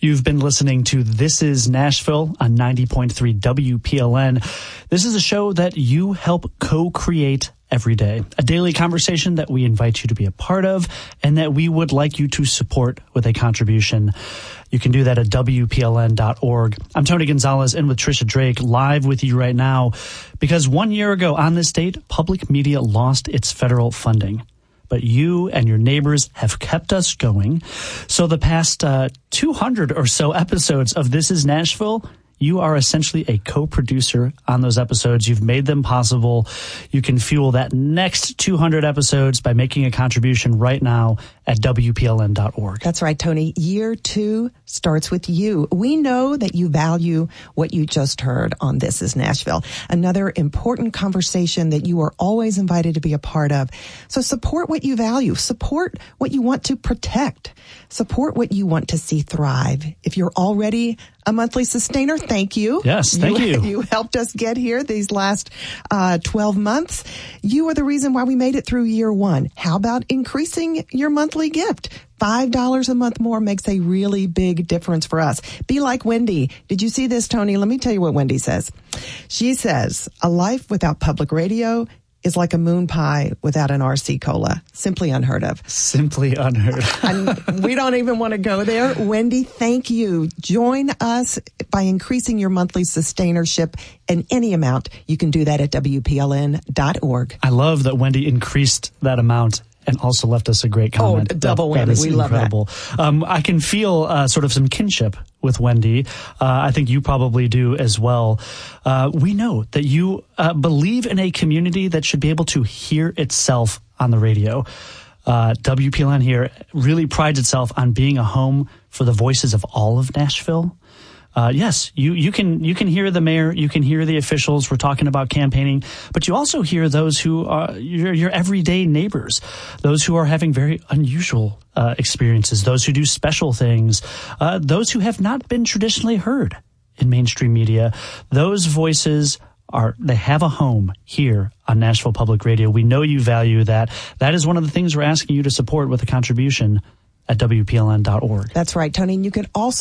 You've been listening to This is Nashville on 90.3 WPLN. This is a show that you help co-create every day, a daily conversation that we invite you to be a part of and that we would like you to support with a contribution. You can do that at WPLN.org. I'm Tony Gonzalez in with Trisha Drake, live with you right now, because 1 year ago on this date, public media lost its federal funding. But you and your neighbors have kept us going. So the past 200 or so episodes of This is Nashville, you are essentially a co-producer on those episodes. You've made them possible. You can fuel that next 200 episodes by making a contribution right now at WPLN.org. That's right, Tony. Year 2 starts with you. We know that you value what you just heard on This is Nashville, another important conversation that you are always invited to be a part of. So support what you value. Support what you want to protect. Support what you want to see thrive. If you're already a monthly sustainer, thank you. Yes, thank you. You helped us get here these last 12 months. You are the reason why we made it through year 1. How about increasing your monthly gift? $5 a month more makes a really big difference for us. Be like Wendy. Did you see this, Tony? Let me tell you what Wendy says. She says, a life without public radio is like a moon pie without an RC Cola. Simply unheard of. Simply unheard of. And we don't even want to go there. Wendy, thank you. Join us by increasing your monthly sustainership in any amount. You can do that at WPLN.org. I love that Wendy increased that amount and also left us a great comment. Oh, double whammy. We love incredible. that. I can feel sort of some kinship with Wendy. I think you probably do as well. We know that you believe in a community that should be able to hear itself on the radio. WPLN here really prides itself on being a home for the voices of all of Nashville. Yes, you can hear the mayor, you can hear the officials. We're talking about campaigning, but you also hear those who are your everyday neighbors, those who are having very unusual experiences, those who do special things, those who have not been traditionally heard in mainstream media. Those voices they have a home here on Nashville Public Radio. We know you value that. That is one of the things we're asking you to support with a contribution at WPLN.org. That's right, Tony. And you can also